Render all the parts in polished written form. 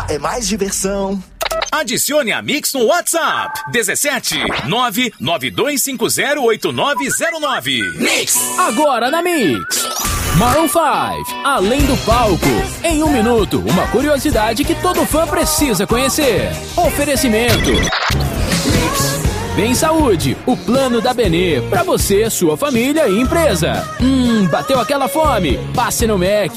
é mais diversão. Adicione a Mix no WhatsApp 17 992508909. Mix! Agora na Mix. Maroon 5, Além do Palco. Em 1 minuto, uma curiosidade que todo fã precisa conhecer. Oferecimento. Bem Saúde, o plano da Benê, pra você, sua família e empresa. Bateu aquela fome? Passe no Mac.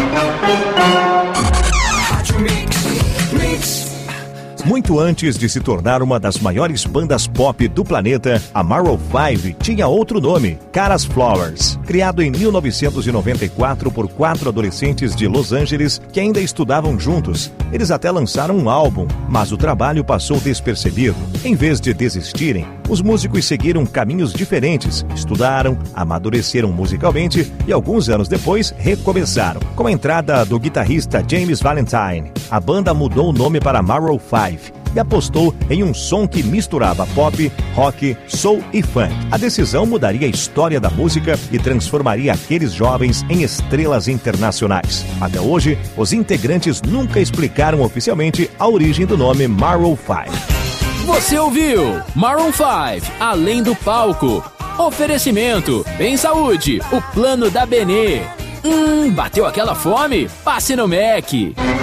Muito antes de se tornar uma das maiores bandas pop do planeta, a Maroon 5 tinha outro nome, Caras Flowers. Criado em 1994 por 4 adolescentes de Los Angeles que ainda estudavam juntos. Eles até lançaram um álbum, mas o trabalho passou despercebido. Em vez de desistirem, os músicos seguiram caminhos diferentes, estudaram, amadureceram musicalmente e alguns anos depois recomeçaram. Com a entrada do guitarrista James Valentine, a banda mudou o nome para Maroon 5 e apostou em um som que misturava pop, rock, soul e funk. A decisão mudaria a história da música e transformaria aqueles jovens em estrelas internacionais. Até hoje, os integrantes nunca explicaram oficialmente a origem do nome Maroon 5. Você ouviu Maroon 5, Além do Palco. Oferecimento Bem Saúde, o plano da Benê. Bateu aquela fome? Passe no Mac.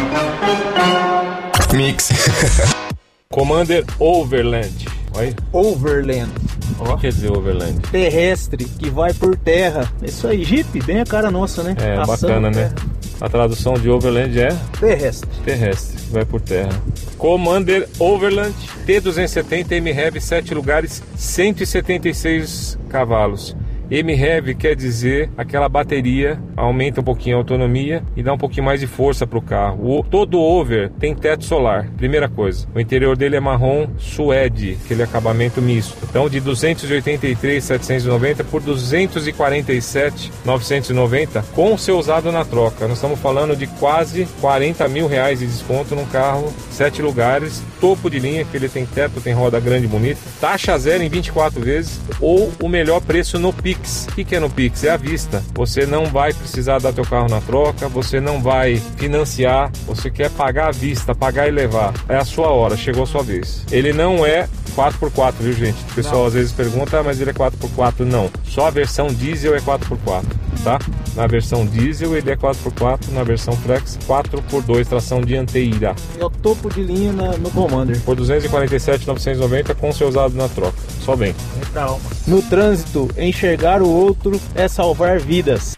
Mix. Commander Overland. Oi? Overland. O que quer dizer Overland? Terrestre, que vai por terra. Isso aí, Jeep, bem a cara nossa, né? É, Ação bacana, né? A tradução de Overland é? Terrestre. Terrestre, vai por terra. Commander Overland T270 MHEV 7 lugares, 176 cavalos. MHEV quer dizer aquela bateria, aumenta um pouquinho a autonomia e dá um pouquinho mais de força para o carro. Todo over tem teto solar, primeira coisa. O interior dele é marrom suede, aquele acabamento misto. Então de 283.790 por 247.990 com seu usado na troca. Nós estamos falando de quase 40 mil reais de desconto num carro, 7 lugares, topo de linha, que ele tem teto, tem roda grande, bonita, taxa zero em 24 vezes ou o melhor preço no Pix. O que é no Pix? É à vista. Você não vai precisar dar teu carro na troca, você não vai financiar, você quer pagar à vista, pagar e levar. É a sua hora, chegou a sua vez. Ele não é 4x4, viu, gente? O pessoal às vezes pergunta, mas ele é 4x4. Não. Só a versão diesel é 4x4, tá? Na versão diesel ele é 4x4, na versão flex 4x2, tração dianteira. É o topo de linha no Commander. Por 247.990 com seu usado na troca. Só bem. No trânsito, enxergar o outro é salvar vidas.